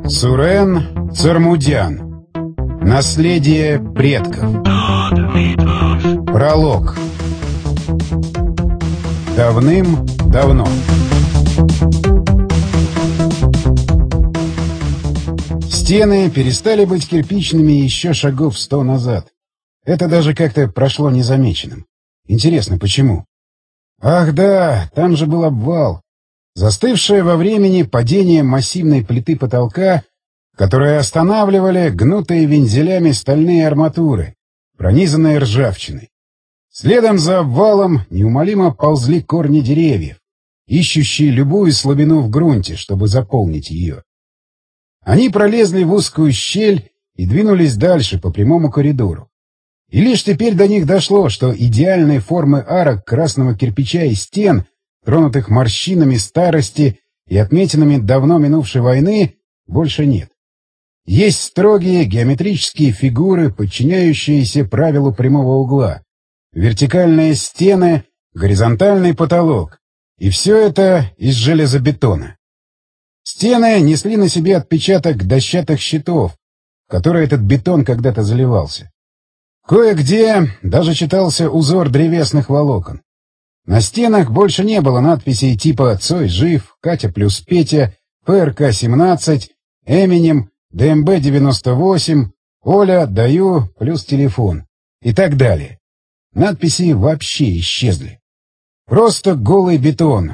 Сурен Цармудян. Наследие предков. Пролог. Давным-давно. Стены перестали быть кирпичными еще шагов 100 назад. Это даже как-то прошло незамеченным. Интересно, почему? Ах да, там же был обвал. Застывшее во времени падение массивной плиты потолка, которые останавливали гнутые вензелями стальные арматуры, пронизанные ржавчиной. Следом за обвалом неумолимо ползли корни деревьев, ищущие любую слабину в грунте, чтобы заполнить ее. Они пролезли в узкую щель и двинулись дальше по прямому коридору. И лишь теперь до них дошло, что идеальной формы арок красного кирпича и стен, тронутых морщинами старости и отметинами давно минувшей войны, больше нет. Есть строгие геометрические фигуры, подчиняющиеся правилу прямого угла, вертикальные стены, горизонтальный потолок. И все это из железобетона. Стены несли на себе отпечаток дощатых щитов, в которые этот бетон когда-то заливался. Кое-где даже читался узор древесных волокон. На стенах больше не было надписей типа «Цой жив», «Катя плюс Петя», «ПРК-17», «Эминем», «ДМБ-98», «Оля», «Даю», плюс телефон и так далее. Надписи вообще исчезли. Просто голый бетон.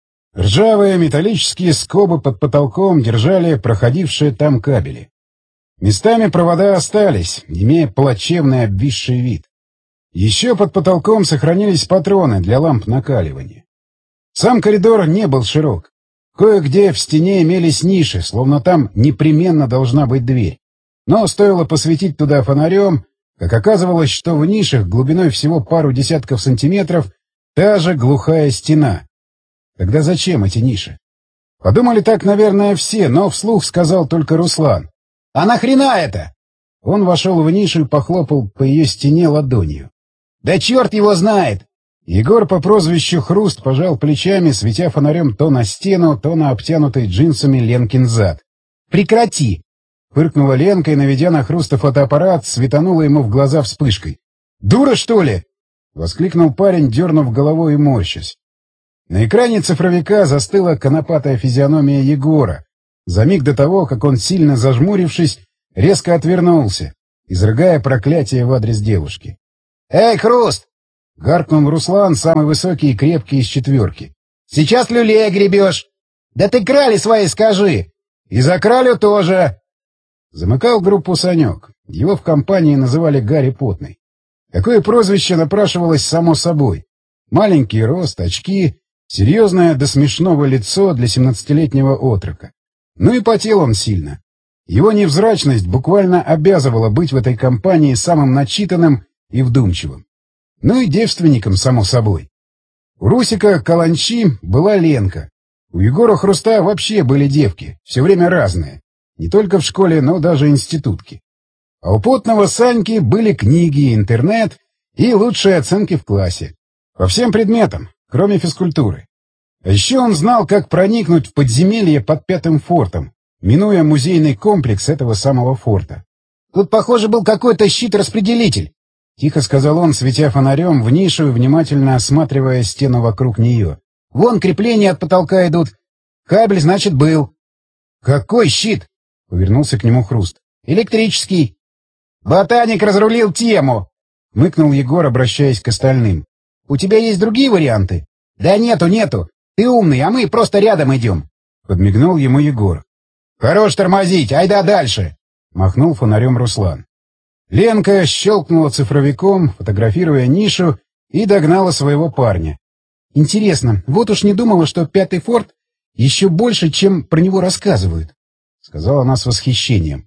Ржавые металлические скобы под потолком держали проходившие там кабели. Местами провода остались, имея плачевный обвисший вид. Еще под потолком сохранились патроны для ламп накаливания. Сам коридор не был широк. Кое-где в стене имелись ниши, словно там непременно должна быть дверь. Но стоило посветить туда фонарем, как оказывалось, что в нишах глубиной всего пару десятков сантиметров та же глухая стена. Тогда зачем эти ниши? Подумали так, наверное, все, но вслух сказал только Руслан. «А нахрена это?» Он вошел в нишу и похлопал по ее стене ладонью. «Да черт его знает!» Егор по прозвищу Хруст пожал плечами, светя фонарем то на стену, то на обтянутый джинсами Ленкин зад. «Прекрати!» — фыркнула Ленка и, наведя на Хруста фотоаппарат, светанула ему в глаза вспышкой. «Дура, что ли?» — воскликнул парень, дернув головой и морщась. На экране цифровика застыла конопатая физиономия Егора, за миг до того, как он, сильно зажмурившись, резко отвернулся, изрыгая проклятие в адрес девушки. «Эй, Хруст!» — гаркнул Руслан, самый высокий и крепкий из четверки. «Сейчас люлей гребешь!» «Да ты крали свои скажи!» «И за кралю тоже!» Замыкал группу Санек. Его в компании называли Гарри Потный. Такое прозвище напрашивалось само собой. Маленький рост, очки, серьезное до смешного лицо для 17-летнего отрока. Ну и потел он сильно. Его невзрачность буквально обязывала быть в этой компании самым начитанным и вдумчивым. Ну и девственником, само собой. У Русика Каланчи была Ленка. У Егора Хруста вообще были девки, все время разные. Не только в школе, но даже институтки. А у потного Саньки были книги, интернет и лучшие оценки в классе. По всем предметам, кроме физкультуры. А еще он знал, как проникнуть в подземелье под Пятым фортом, минуя музейный комплекс этого самого форта. «Тут, похоже, был какой-то щит-распределитель», — тихо сказал он, светя фонарем в нишу и внимательно осматривая стену вокруг нее. «Вон крепления от потолка идут. Кабель, значит, был». «Какой щит?» — повернулся к нему Хруст. «Электрический». «Ботаник разрулил тему», — мыкнул Егор, обращаясь к остальным. «У тебя есть другие варианты?» «Да нету. Ты умный, а мы просто рядом идем», — подмигнул ему Егор. «Хорош тормозить, айда дальше», — махнул фонарем Руслан. Ленка щелкнула цифровиком, фотографируя нишу, и догнала своего парня. «Интересно, вот уж не думала, что Пятый форт еще больше, чем про него рассказывают», — сказала она с восхищением.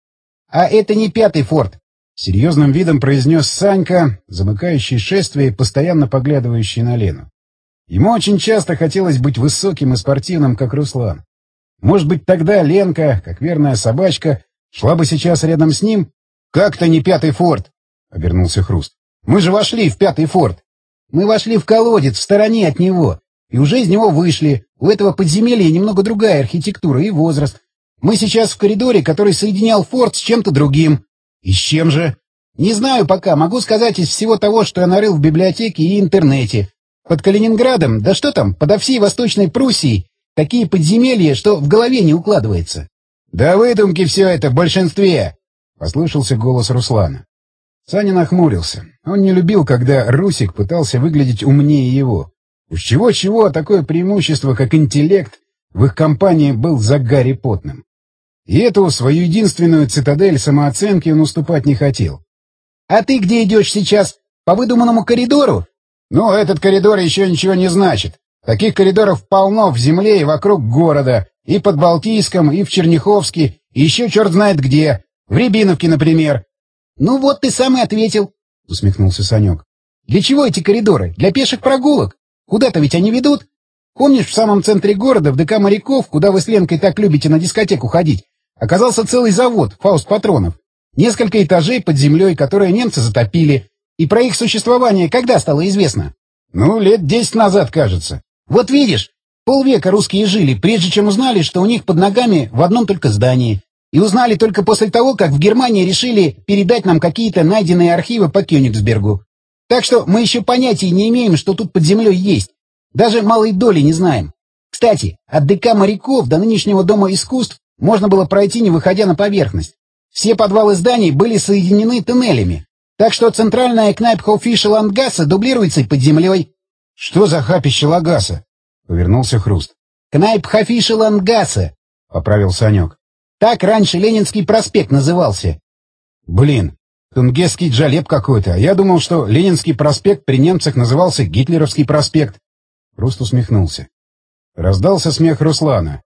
«А это не Пятый форт», — серьезным видом произнес Санька, замыкающий шествие и постоянно поглядывающий на Лену. Ему очень часто хотелось быть высоким и спортивным, как Руслан. Может быть, тогда Ленка, как верная собачка, шла бы сейчас рядом с ним? «Как-то не Пятый форт», — обернулся Хруст. «Мы же вошли в Пятый форт. Мы вошли в колодец в стороне от него, и уже из него вышли. У этого подземелья немного другая архитектура и возраст. Мы сейчас в коридоре, который соединял форт с чем-то другим. И с чем же? Не знаю пока, могу сказать из всего того, что я нарыл в библиотеке и интернете. Под Калининградом, да что там, подо всей Восточной Пруссией, такие подземелья, что в голове не укладывается. Да выдумки все это в большинстве, — послышался голос Руслана. Саня нахмурился. Он не любил, когда Русик пытался выглядеть умнее его. Уж чего-чего, а такое преимущество, как интеллект, в их компании был за Гарри Потным. И эту свою единственную цитадель самооценки он уступать не хотел. — А ты где идешь сейчас? По выдуманному коридору? — Ну, этот коридор еще ничего не значит. Таких коридоров полно в земле и вокруг города, и под Балтийском, и в Черняховске, и еще черт знает где. В Рябиновке, например. — Ну вот ты сам и ответил, — усмехнулся Санек. — Для чего эти коридоры? Для пеших прогулок? Куда-то ведь они ведут? Помнишь, в самом центре города, в ДК моряков, куда вы с Ленкой так любите на дискотеку ходить, оказался целый завод «Фауст Патронов». Несколько этажей под землей, которые немцы затопили. И про их существование когда стало известно? Ну, лет 10 назад, кажется. Вот видишь, полвека русские жили, прежде чем узнали, что у них под ногами в одном только здании. И узнали только после того, как в Германии решили передать нам какие-то найденные архивы по Кёнигсбергу. Так что мы еще понятия не имеем, что тут под землей есть. Даже малой доли не знаем. Кстати, от ДК моряков до нынешнего Дома искусств можно было пройти, не выходя на поверхность. Все подвалы зданий были соединены тоннелями. Так что центральная Кнайпхофише Ландгассе дублируется и под землей. — Что за хапище Лагаса? — повернулся Хруст. — Кнайпхофише Ландгассе, — поправил Санек. — Так раньше Ленинский проспект назывался. — Блин, тунгесский джалеп какой-то. Я думал, что Ленинский проспект при немцах назывался Гитлеровский проспект. Хруст усмехнулся. Раздался смех Руслана.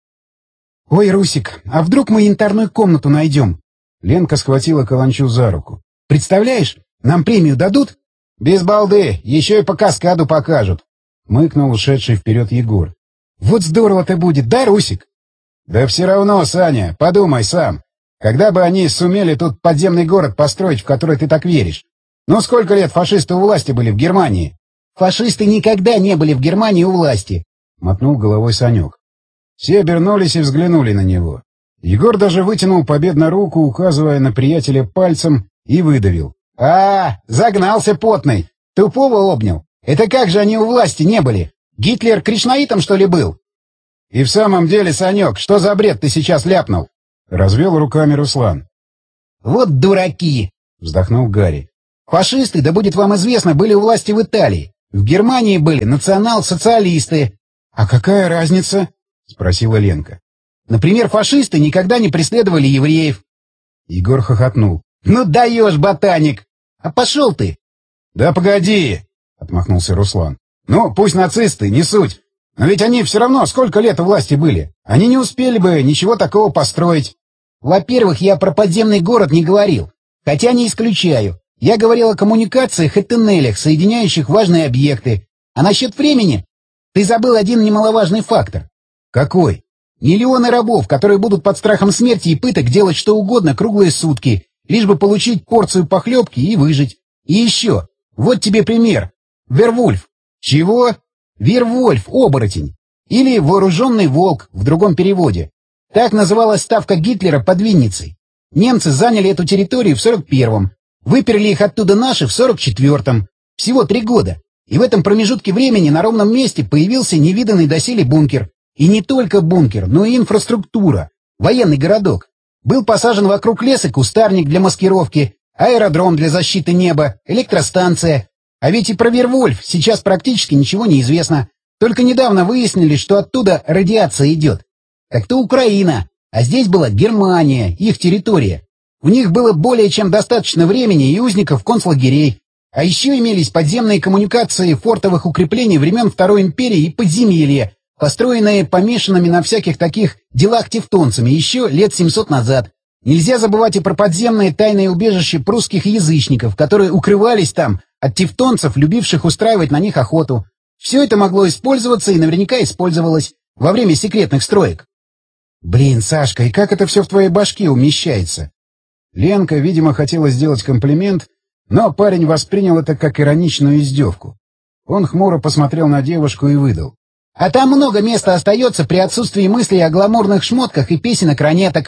— Ой, Русик, а вдруг мы янтарную комнату найдем? Ленка схватила Каланчу за руку. — Представляешь, нам премию дадут? — Без балды, еще и по каскаду покажут, — мыкнул ушедший вперед Егор. — Вот здорово-то будет, да, Русик? — Да все равно, Саня, подумай сам. Когда бы они сумели тут подземный город построить, в который ты так веришь? Ну сколько лет фашисты у власти были в Германии? — Фашисты никогда не были в Германии у власти, — мотнул головой Санек. Все обернулись и взглянули на него. Егор даже вытянул победно руку, указывая на приятеля пальцем, и выдавил. — А, загнался потный! Тупого обнял! Это как же они у власти не были? Гитлер кришнаитом, что ли, был? — И в самом деле, Санек, что за бред ты сейчас ляпнул? — развел руками Руслан. — Вот дураки! — вздохнул Гарри. — Фашисты, да будет вам известно, были у власти в Италии. В Германии были национал-социалисты. — А какая разница? — спросила Ленка. — Например, фашисты никогда не преследовали евреев. Егор хохотнул. — Ну даешь, ботаник! А пошел ты! — Да погоди! — отмахнулся Руслан. — Ну, пусть нацисты, не суть. Но ведь они все равно сколько лет у власти были. Они не успели бы ничего такого построить. — Во-первых, я про подземный город не говорил. Хотя не исключаю. Я говорил о коммуникациях и тоннелях, соединяющих важные объекты. А насчет времени? Ты забыл один немаловажный фактор. — Какой? Миллионы рабов, которые будут под страхом смерти и пыток делать что угодно круглые сутки, лишь бы получить порцию похлебки и выжить. И еще, вот тебе пример. Вервульф. Чего? Вервольф, оборотень. Или вооруженный волк в другом переводе. Так называлась ставка Гитлера под Винницей. Немцы заняли эту территорию в 41-м. Выперли их оттуда наши в 44-м. Всего 3 года. И в этом промежутке времени на ровном месте появился невиданный доселе бункер. И не только бункер, но и инфраструктура. Военный городок. Был посажен вокруг леса кустарник для маскировки, аэродром для защиты неба, электростанция. А ведь и про Вервольф сейчас практически ничего не известно. Только недавно выяснили, что оттуда радиация идет. Так-то Украина, а здесь была Германия, их территория. У них было более чем достаточно времени и узников концлагерей. А еще имелись подземные коммуникации фортовых укреплений времен Второй империи и подземелья, построенные помешанными на всяких таких делах тевтонцами еще лет 700 назад. Нельзя забывать и про подземные тайные убежища прусских язычников, которые укрывались там от тевтонцев, любивших устраивать на них охоту. Все это могло использоваться и наверняка использовалось во время секретных строек. Блин, Сашка, и как это все в твоей башке умещается? Ленка, видимо, хотела сделать комплимент, но парень воспринял это как ироничную издевку. Он хмуро посмотрел на девушку и выдал. А там много места остается при отсутствии мыслей о гламурных шмотках и песенок ранеток.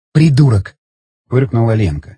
Придурок! — фыркнула Ленка.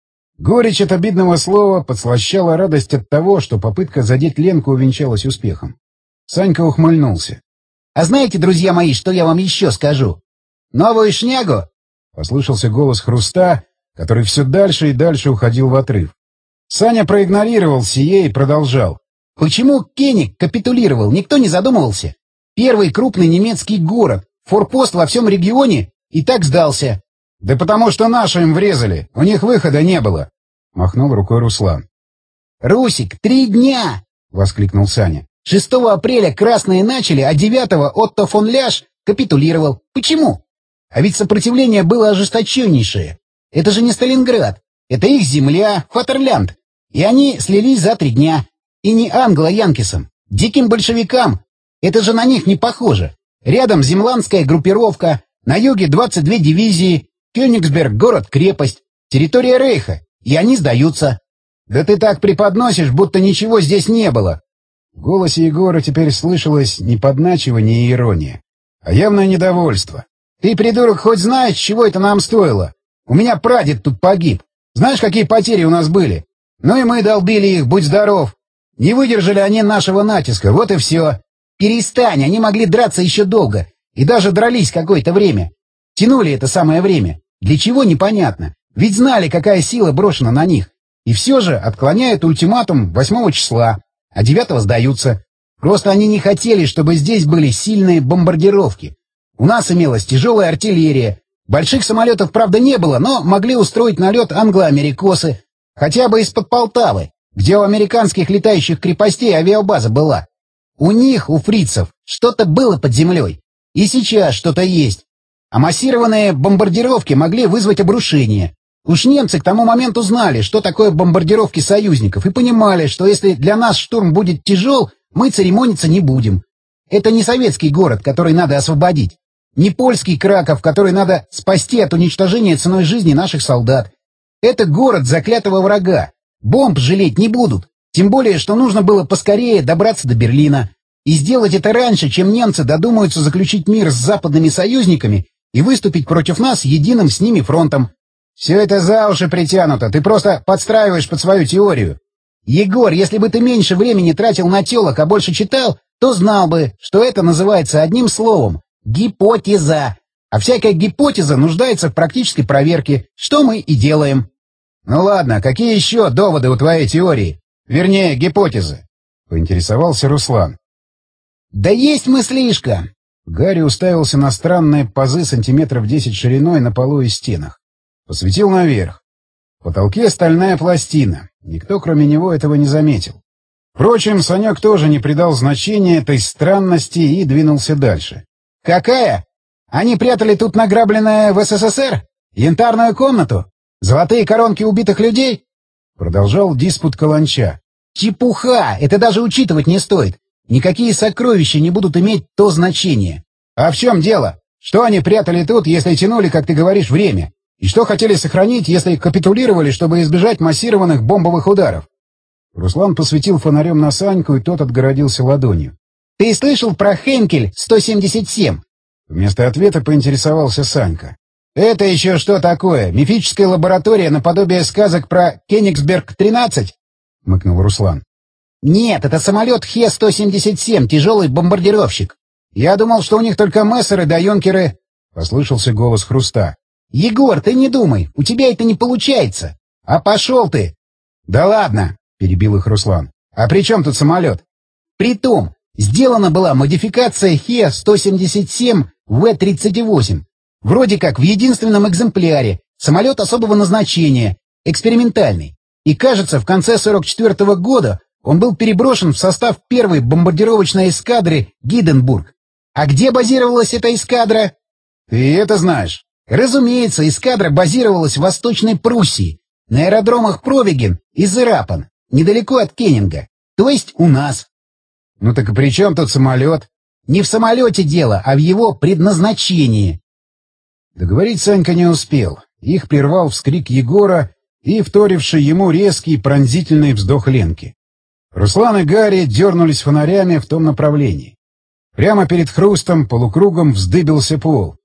Горечь от обидного слова подслащала радость от того, что попытка задеть Ленку увенчалась успехом. Санька ухмыльнулся. — А знаете, друзья мои, что я вам еще скажу? Новую шнягу? — послышался голос Хруста, который все дальше и дальше уходил в отрыв. Саня проигнорировал сие и продолжал. — Почему Кеник капитулировал, никто не задумывался? Первый крупный немецкий город, форпост во всем регионе, и так сдался. — Да потому что наши им врезали, у них выхода не было, — махнул рукой Руслан. — Русик, 3 дня! — воскликнул Саня. 6 апреля красные начали, а 9-го Отто фон Ляш капитулировал. Почему? А ведь сопротивление было ожесточеннейшее. Это же не Сталинград, это их земля, Фатерлянд. И они слились за 3 дня. И не англо-янкисам, диким большевикам. Это же на них не похоже. Рядом земландская группировка, на юге 22 дивизии, Кёнигсберг — город-крепость, территория Рейха, и они сдаются. Да ты так преподносишь, будто ничего здесь не было. В голосе Егора теперь слышалось не подначивание и ирония, а явное недовольство. Ты, придурок, хоть знаешь, чего это нам стоило? У меня прадед тут погиб. Знаешь, какие потери у нас были? Ну и мы долбили их, будь здоров. Не выдержали они нашего натиска, вот и все. Перестань, они могли драться еще долго. И даже дрались какое-то время. Тянули это самое время. Для чего, непонятно. Ведь знали, какая сила брошена на них. И все же отклоняют ультиматум 8 числа, а 9-го сдаются. Просто они не хотели, чтобы здесь были сильные бомбардировки. У нас имелась тяжелая артиллерия. Больших самолетов, правда, не было, но могли устроить налет англо-америкосы. Хотя бы из-под Полтавы, где у американских летающих крепостей авиабаза была. У них, у фрицев, что-то было под землей. И сейчас что-то есть. А массированные бомбардировки могли вызвать обрушение. Уж немцы к тому моменту знали, что такое бомбардировки союзников, и понимали, что если для нас штурм будет тяжел, мы церемониться не будем. Это не советский город, который надо освободить. Не польский Краков, который надо спасти от уничтожения ценой жизни наших солдат. Это город заклятого врага. Бомб жалеть не будут. Тем более, что нужно было поскорее добраться до Берлина. И сделать это раньше, чем немцы додумаются заключить мир с западными союзниками и выступить против нас единым с ними фронтом. Все это за уши притянуто, ты просто подстраиваешь под свою теорию. Егор, если бы ты меньше времени тратил на телок, а больше читал, то знал бы, что это называется одним словом — гипотеза. А всякая гипотеза нуждается в практической проверке, что мы и делаем. Ну ладно, какие еще доводы у твоей теории? Вернее, гипотезы? Поинтересовался Руслан. Да есть мыслишка. Гарри уставился на странные пазы сантиметров 10 шириной на полу и стенах. Посветил наверх. В потолке стальная пластина. Никто, кроме него, этого не заметил. Впрочем, Санек тоже не придал значения этой странности и двинулся дальше. «Какая? Они прятали тут награбленное в СССР? Янтарную комнату? Золотые коронки убитых людей?» Продолжал диспут Каланча. «Чепуха! Это даже учитывать не стоит. Никакие сокровища не будут иметь то значение». «А в чем дело? Что они прятали тут, если тянули, как ты говоришь, время? И что хотели сохранить, если капитулировали, чтобы избежать массированных бомбовых ударов?» Руслан посветил фонарем на Саньку, и тот отгородился ладонью. «Ты слышал про Хенкель 177?» Вместо ответа поинтересовался Санька. «Это еще что такое? Мифическая лаборатория наподобие сказок про Кёнигсберг-13?» — мыкнул Руслан. «Нет, это самолет Хе-177, тяжелый бомбардировщик. Я думал, что у них только мессеры да юнкеры», — послышался голос Хруста. «Егор, ты не думай, у тебя это не получается. А пошел ты!» «Да ладно!» — перебил их Руслан. «А при чем тут самолет?» «Притом, сделана была модификация Хе-177 В-38. Вроде как в единственном экземпляре. Самолет особого назначения, экспериментальный. И кажется, в конце 44-го года он был переброшен в состав первой бомбардировочной эскадры «Гинденбург». А где базировалась эта эскадра? «Ты это знаешь?» Разумеется, эскадра базировалась в Восточной Пруссии, на аэродромах Провиген и Зерапан, недалеко от Кеннинга, то есть у нас. «Ну так и при чем тут самолет?» «Не в самолете дело, а в его предназначении». Договорить Санька не успел. Их прервал вскрик Егора и вторивший ему резкий пронзительный вздох Ленки. Руслан и Гарри дернулись фонарями в том направлении. Прямо перед Хрустом полукругом вздыбился пол.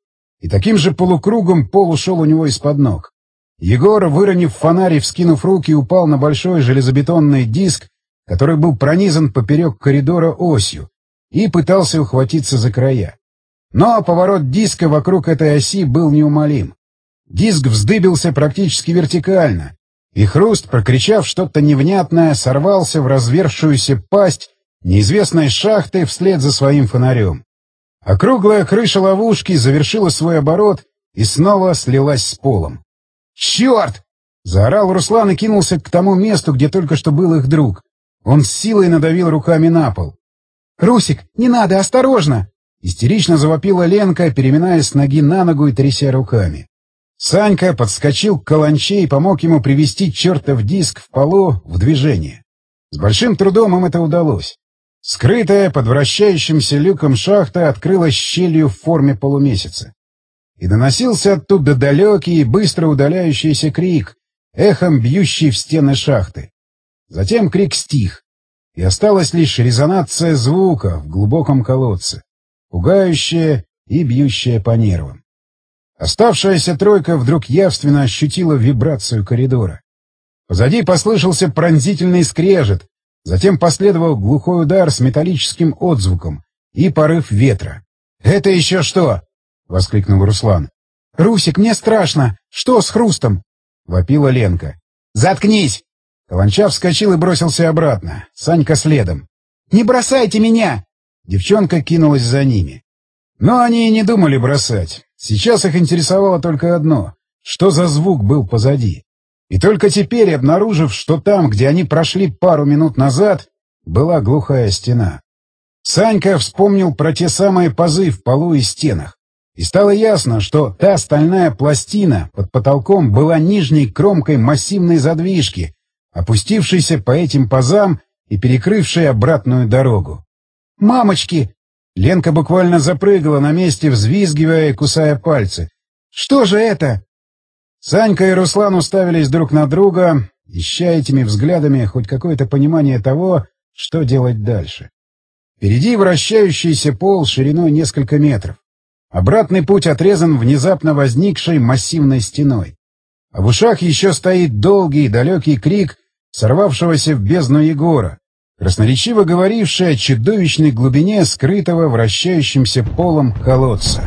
и таким же полукругом пол ушел у него из-под ног. Егор, выронив фонарь и вскинув руки, упал на большой железобетонный диск, который был пронизан поперек коридора осью, и пытался ухватиться за края. Но поворот диска вокруг этой оси был неумолим. Диск вздыбился практически вертикально, и Хруст, прокричав что-то невнятное, сорвался в разверзшуюся пасть неизвестной шахты вслед за своим фонарем. Округлая крыша ловушки завершила свой оборот и снова слилась с полом. «Черт!» — заорал Руслан и кинулся к тому месту, где только что был их друг. Он с силой надавил руками на пол. «Русик, не надо, осторожно!» — истерично завопила Ленка, переминаясь с ноги на ногу и тряся руками. Санька подскочил к каланче и помог ему привести чертов диск в полу в движение. С большим трудом им это удалось. Скрытая под вращающимся люком шахта открылась щелью в форме полумесяца. И доносился оттуда далекий и быстро удаляющийся крик, эхом бьющий в стены шахты. Затем крик стих, и осталась лишь резонация звука в глубоком колодце, пугающая и бьющая по нервам. Оставшаяся тройка вдруг явственно ощутила вибрацию коридора. Позади послышался пронзительный скрежет, затем последовал глухой удар с металлическим отзвуком и порыв ветра. «Это еще что?» — воскликнул Руслан. «Русик, мне страшно! Что с Хрустом?» — вопила Ленка. «Заткнись!» Каланча вскочил и бросился обратно. Санька следом. «Не бросайте меня!» Девчонка кинулась за ними. Но они и не думали бросать. Сейчас их интересовало только одно — что за звук был позади. И только теперь, обнаружив, что там, где они прошли пару минут назад, была глухая стена. Санька вспомнил про те самые пазы в полу и стенах. И стало ясно, что та стальная пластина под потолком была нижней кромкой массивной задвижки, опустившейся по этим пазам и перекрывшей обратную дорогу. «Мамочки!» Ленка буквально запрыгала на месте, взвизгивая и кусая пальцы. «Что же это?» Санька и Руслан уставились друг на друга, ища этими взглядами хоть какое-то понимание того, что делать дальше. Впереди вращающийся пол шириной несколько метров. Обратный путь отрезан внезапно возникшей массивной стеной. А в ушах еще стоит долгий далекий крик сорвавшегося в бездну Егора, красноречиво говоривший о чудовищной глубине скрытого вращающимся полом колодца.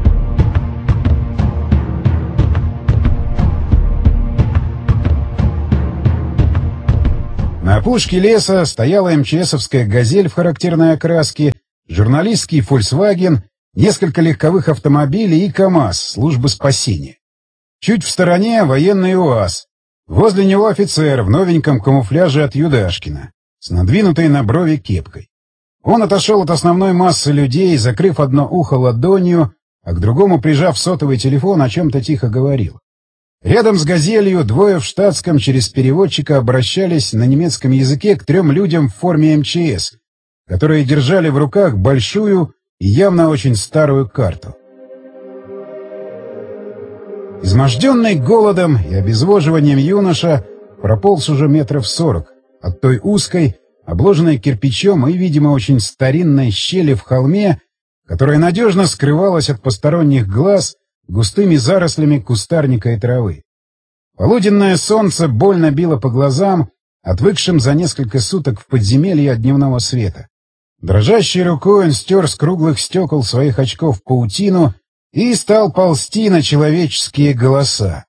На опушке леса стояла МЧСовская «Газель» в характерной окраске, журналистский «Фольксваген», несколько легковых автомобилей и КАМАЗ службы спасения. Чуть в стороне военный УАЗ. Возле него офицер в новеньком камуфляже от Юдашкина, с надвинутой на брови кепкой. Он отошел от основной массы людей, закрыв одно ухо ладонью, а к другому, прижав сотовый телефон, о чем-то тихо говорил. Рядом с «Газелью» двое в штатском через переводчика обращались на немецком языке к 3 людям в форме МЧС, которые держали в руках большую и явно очень старую карту. Изможденный голодом и обезвоживанием юноша прополз уже метров 40 от той узкой, обложенной кирпичом и, видимо, очень старинной щели в холме, которая надежно скрывалась от посторонних глаз густыми зарослями кустарника и травы. Полуденное солнце больно било по глазам, отвыкшим за несколько суток в подземелье от дневного света. Дрожащей рукой он стер с круглых стекол своих очков паутину и стал ползти на человеческие голоса.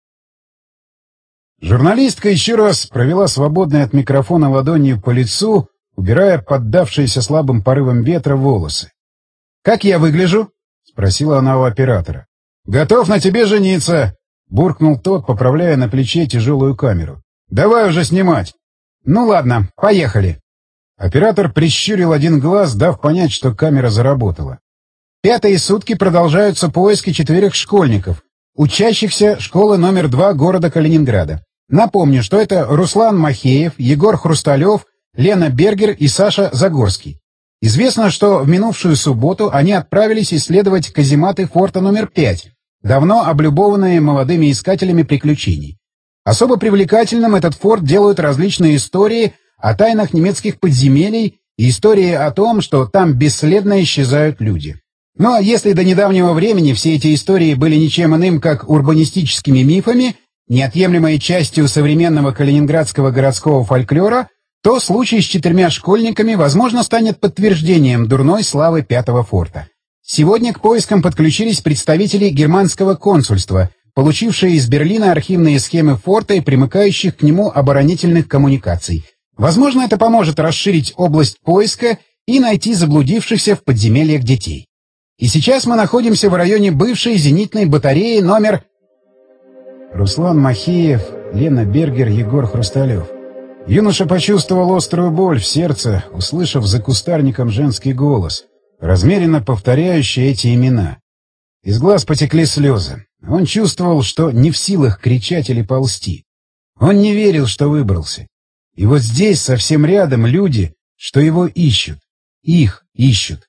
Журналистка еще раз провела свободной от микрофона ладонью по лицу, убирая поддавшиеся слабым порывам ветра волосы. «Как я выгляжу?» — спросила она у оператора. «Готов на тебе жениться!» — буркнул тот, поправляя на плече тяжелую камеру. «Давай уже снимать!» «Ну ладно, поехали!» Оператор прищурил один глаз, дав понять, что камера заработала. 5-е сутки продолжаются поиски 4 школьников, учащихся школы номер 2 города Калининграда. Напомню, что это Руслан Махеев, Егор Хрусталев, Лена Бергер и Саша Загорский. Известно, что в минувшую субботу они отправились исследовать казематы форта номер 5, давно облюбованные молодыми искателями приключений. Особо привлекательным этот форт делают различные истории о тайнах немецких подземелий и истории о том, что там бесследно исчезают люди. Но если до недавнего времени все эти истории были ничем иным, как урбанистическими мифами, неотъемлемой частью современного калининградского городского фольклора, то случай с 4 школьниками, возможно, станет подтверждением дурной славы Пятого форта. Сегодня к поискам подключились представители германского консульства, получившие из Берлина архивные схемы форта и примыкающих к нему оборонительных коммуникаций. Возможно, это поможет расширить область поиска и найти заблудившихся в подземельях детей. И сейчас мы находимся в районе бывшей зенитной батареи номер... Руслан Махеев, Лена Бергер, Егор Хрусталев. Юноша почувствовал острую боль в сердце, услышав за кустарником женский голос, размеренно повторяющий эти имена. Из глаз потекли слезы. Он чувствовал, что не в силах кричать или ползти. Он не верил, что выбрался. И вот здесь, совсем рядом, люди, что его ищут. Их ищут.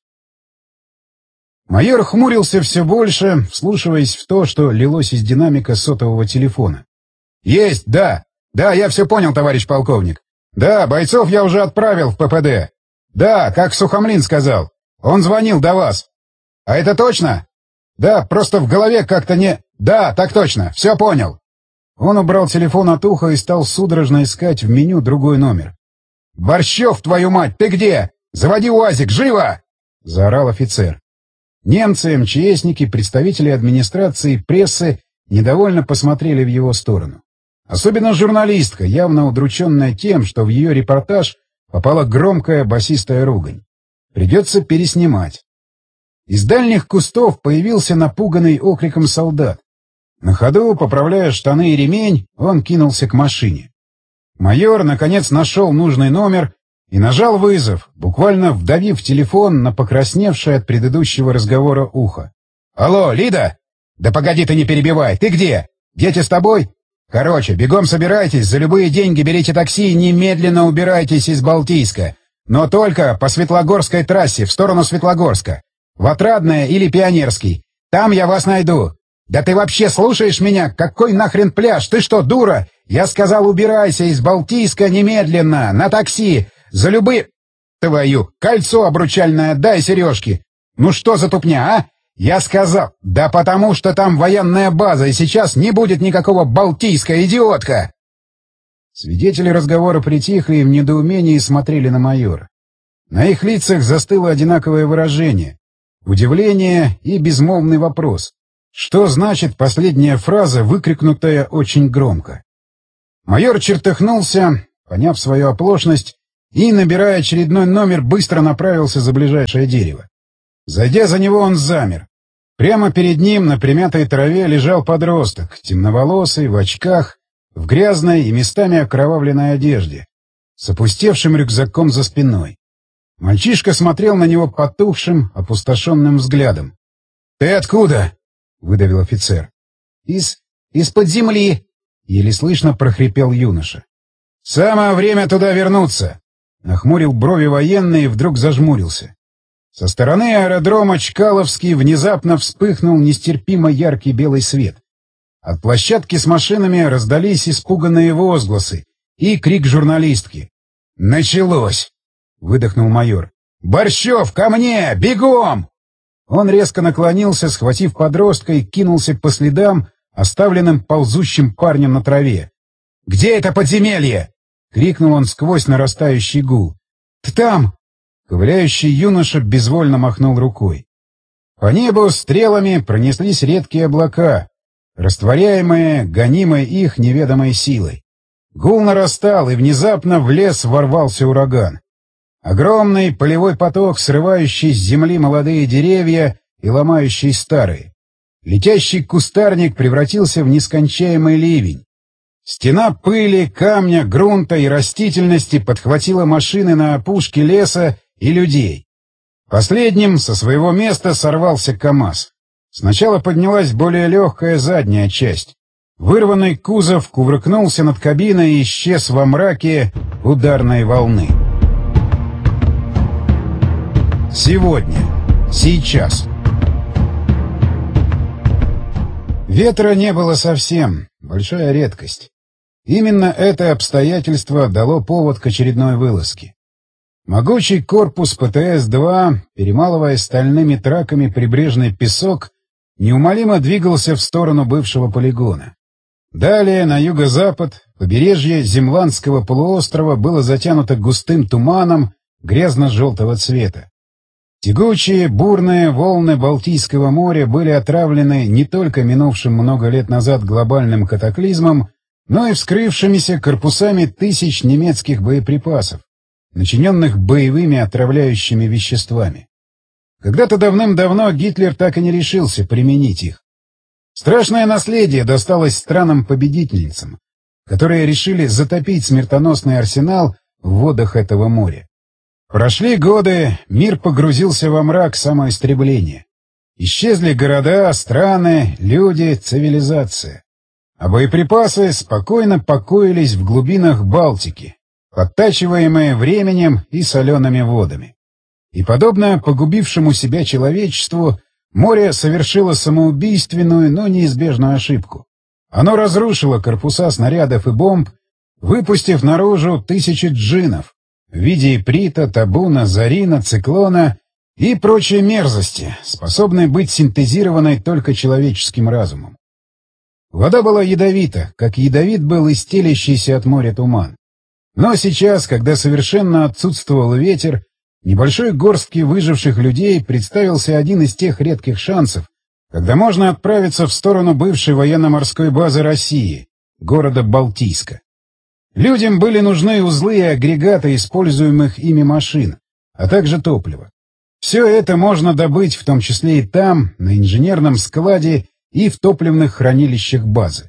Майор хмурился все больше, вслушиваясь в то, что лилось из динамика сотового телефона. «Есть, да! Да, я все понял, товарищ полковник. Да, бойцов я уже отправил в ППД. Да, как Сухомлин сказал. Он звонил до вас. А это точно? Да, просто в голове как-то не... Да, так точно, все понял». Он убрал телефон от уха и стал судорожно искать в меню другой номер. «Борщев, твою мать, ты где? Заводи УАЗик, живо!» — заорал офицер. Немцы, МЧСники, представители администрации, прессы недовольно посмотрели в его сторону. Особенно журналистка, явно удрученная тем, что в ее репортаж попала громкая басистая ругань. Придется переснимать. Из дальних кустов появился напуганный окриком солдат. На ходу, поправляя штаны и ремень, он кинулся к машине. Майор, наконец, нашел нужный номер и нажал вызов, буквально вдавив телефон на покрасневшее от предыдущего разговора ухо. «Алло, Лида? Да погоди ты, не перебивай. Ты где? Дети с тобой? Короче, бегом собирайтесь, за любые деньги берите такси и немедленно убирайтесь из Балтийска. Но только по Светлогорской трассе, в сторону Светлогорска. В Отрадное или Пионерский. Там я вас найду. Да ты вообще слушаешь меня? Какой нахрен пляж? Ты что, дура? Я сказал, убирайся из Балтийска немедленно, на такси. За любые... Твою, кольцо обручальное, дай сережки. Ну что за тупня, а? Я сказал, да потому что там военная база, и сейчас не будет никакого Балтийска, идиотка. Свидетели разговора притихли и в недоумении смотрели на майора. На их лицах застыло одинаковое выражение — удивление и безмолвный вопрос. Что значит последняя фраза, выкрикнутая очень громко? Майор чертыхнулся, поняв свою оплошность, и, набирая очередной номер, быстро направился за ближайшее дерево. Зайдя за него, он замер. Прямо перед ним на примятой траве лежал подросток, темноволосый, в очках, в грязной и местами окровавленной одежде, с опустевшим рюкзаком за спиной. Мальчишка смотрел на него потухшим, опустошенным взглядом. — Ты откуда? — выдавил офицер. — Из-под земли, — еле слышно прохрипел юноша. — Самое время туда вернуться! — нахмурил брови военный и вдруг зажмурился. Со стороны аэродрома Чкаловский внезапно вспыхнул нестерпимо яркий белый свет. От площадки с машинами раздались испуганные возгласы и крик журналистки. «Началось!» — выдохнул майор. «Борщев, ко мне! Бегом!» Он резко наклонился, схватив подростка, и кинулся по следам, оставленным ползущим парнем на траве. «Где это подземелье?» — крикнул он сквозь нарастающий гул. «Там!» — ковыляющий юноша безвольно махнул рукой. По небу стрелами пронеслись редкие облака, растворяемые, гонимые их неведомой силой. Гул нарастал, и внезапно в лес ворвался ураган. Огромный полевой поток, срывающий с земли молодые деревья и ломающий старые. Летящий кустарник превратился в нескончаемый ливень. Стена пыли, камня, грунта и растительности подхватила машины на опушке леса и людей. Последним со своего места сорвался КамАЗ. Сначала поднялась более легкая задняя часть. Вырванный кузов кувыркнулся над кабиной и исчез во мраке ударной волны. Сегодня. Сейчас. Ветра не было совсем. Большая редкость. Именно это обстоятельство дало повод к очередной вылазке. Могучий корпус ПТС-2, перемалывая стальными траками прибрежный песок, неумолимо двигался в сторону бывшего полигона. Далее, на юго-запад, побережье Земландского полуострова было затянуто густым туманом грязно-желтого цвета. Тягучие, бурные волны Балтийского моря были отравлены не только минувшим много лет назад глобальным катаклизмом, но и вскрывшимися корпусами тысяч немецких боеприпасов, начиненных боевыми отравляющими веществами. Когда-то давным-давно Гитлер так и не решился применить их. Страшное наследие досталось странам-победительницам, которые решили затопить смертоносный арсенал в водах этого моря. Прошли годы, мир погрузился во мрак самоистребления. Исчезли города, страны, люди, цивилизация. А боеприпасы спокойно покоились в глубинах Балтики, подтачиваемые временем и солеными водами. И, подобно погубившему себя человечеству, море совершило самоубийственную, но неизбежную ошибку. Оно разрушило корпуса снарядов и бомб, выпустив наружу тысячи джиннов в виде иприта, табуна, зарина, циклона и прочей мерзости, способной быть синтезированной только человеческим разумом. Вода была ядовита, как ядовит был и стелящийся от моря туман. Но сейчас, когда совершенно отсутствовал ветер, небольшой горстке выживших людей представился один из тех редких шансов, когда можно отправиться в сторону бывшей военно-морской базы России, города Балтийска. Людям были нужны узлы и агрегаты используемых ими машин, а также топливо. Все это можно добыть в том числе и там, на инженерном складе и в топливных хранилищах базы.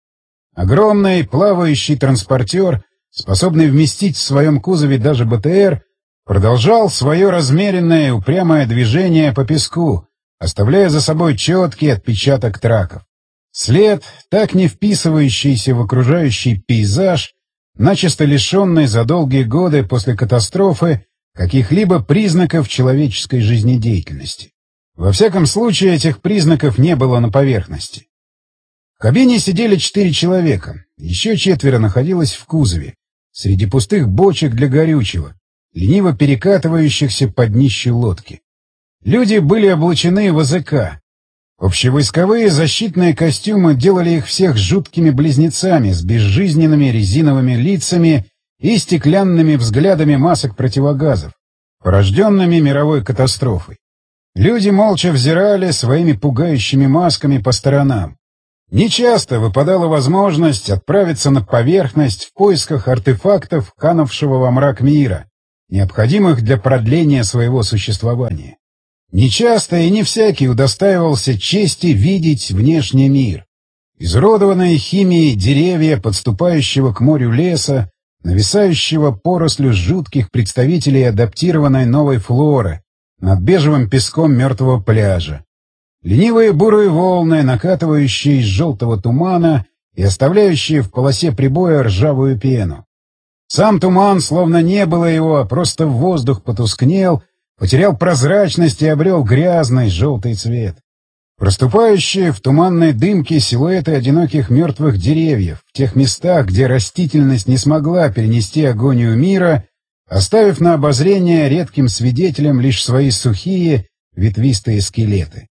Огромный плавающий транспортер, способный вместить в своем кузове даже БТР, продолжал свое размеренное и упрямое движение по песку, оставляя за собой четкий отпечаток траков. След, так не вписывающийся в окружающий пейзаж, начисто лишенный за долгие годы после катастрофы каких-либо признаков человеческой жизнедеятельности. Во всяком случае, этих признаков не было на поверхности. В кабине сидели 4 человека, еще 4 находилось в кузове, среди пустых бочек для горючего, лениво перекатывающихся под днищу лодки. Люди были облачены в АЗК. Общевойсковые защитные костюмы делали их всех жуткими близнецами с безжизненными резиновыми лицами и стеклянными взглядами масок противогазов, порожденными мировой катастрофой. Люди молча взирали своими пугающими масками по сторонам. Нечасто выпадала возможность отправиться на поверхность в поисках артефактов канувшего во мрак мира, необходимых для продления своего существования. Нечасто и не всякий удостаивался чести видеть внешний мир. Изуродованные химией деревья подступающего к морю леса, нависающего порослью жутких представителей адаптированной новой флоры над бежевым песком мертвого пляжа. Ленивые бурые волны, накатывающие из желтого тумана и оставляющие в полосе прибоя ржавую пену. Сам туман, словно не было его, а просто воздух потускнел, потерял прозрачность и обрел грязный желтый цвет. Проступающие в туманной дымке силуэты одиноких мертвых деревьев в тех местах, где растительность не смогла перенести агонию мира, оставив на обозрение редким свидетелям лишь свои сухие ветвистые скелеты.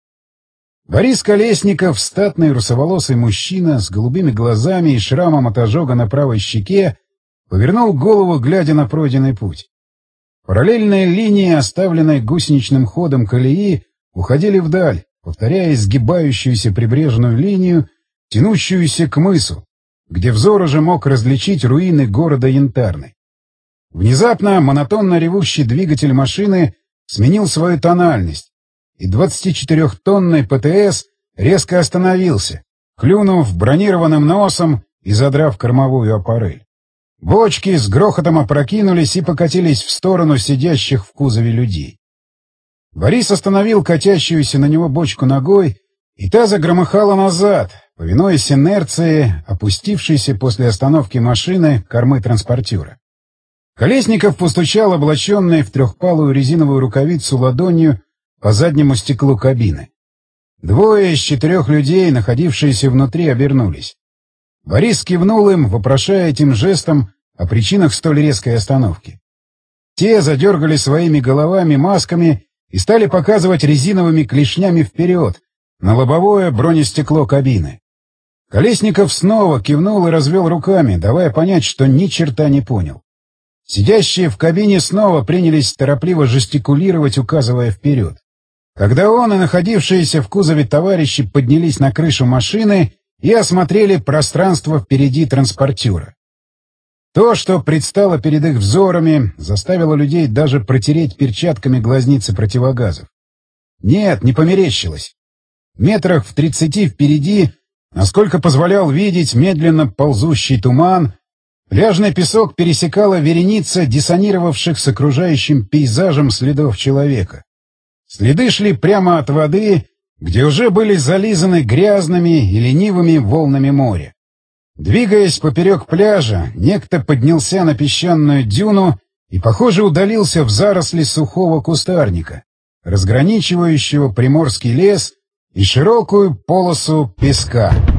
Борис Колесников, статный русоволосый мужчина с голубыми глазами и шрамом от ожога на правой щеке, повернул голову, глядя на пройденный путь. Параллельные линии, оставленной гусеничным ходом колеи, уходили вдаль, повторяя изгибающуюся прибрежную линию, тянущуюся к мысу, где взор уже мог различить руины города Янтарный. Внезапно монотонно ревущий двигатель машины сменил свою тональность, и 24-тонный ПТС резко остановился, клюнув бронированным носом и задрав кормовую аппарель. Бочки с грохотом опрокинулись и покатились в сторону сидящих в кузове людей. Борис остановил катящуюся на него бочку ногой, и та загромыхала назад, повинуясь инерции, опустившейся после остановки машины кормы транспортера. Колесников постучал облаченный в трехпалую резиновую рукавицу ладонью по заднему стеклу кабины. 2 из 4 людей, находившиеся внутри, обернулись. Борис кивнул им, вопрошая этим жестом о причинах столь резкой остановки. Те задергали своими головами, масками и стали показывать резиновыми клешнями вперед, на лобовое бронестекло кабины. Колесников снова кивнул и развел руками, давая понять, что ни черта не понял. Сидящие в кабине снова принялись торопливо жестикулировать, указывая вперед. Когда он и находившиеся в кузове товарищи поднялись на крышу машины и осмотрели пространство впереди транспортера. То, что предстало перед их взорами, заставило людей даже протереть перчатками глазницы противогазов. Нет, не померещилось. Метрах в 30 впереди, насколько позволял видеть медленно ползущий туман, пляжный песок пересекала вереница диссонировавших с окружающим пейзажем следов человека. Следы шли прямо от воды, где уже были зализаны грязными и ленивыми волнами моря. Двигаясь поперек пляжа, некто поднялся на песчаную дюну и, похоже, удалился в заросли сухого кустарника, разграничивающего приморский лес и широкую полосу песка.